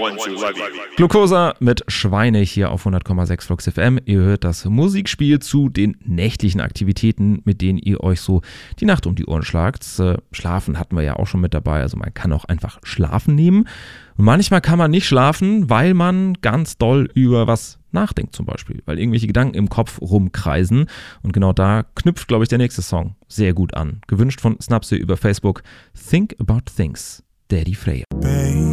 want to love you. Glucosa mit Schweine hier auf 100,6 Flux FM. Ihr hört das Musikspiel zu den nächtlichen Aktivitäten, mit denen ihr euch so die Nacht um die Ohren schlagt. Schlafen hatten wir ja auch schon mit dabei, also man kann auch einfach schlafen nehmen. Und manchmal kann man nicht schlafen, weil man ganz doll über was nachdenkt zum Beispiel, weil irgendwelche Gedanken im Kopf rumkreisen. Und genau da knüpft, glaube ich, der nächste Song sehr gut an. Gewünscht von Snapsy über Facebook. Think About Things, Daddy Freya. Baby,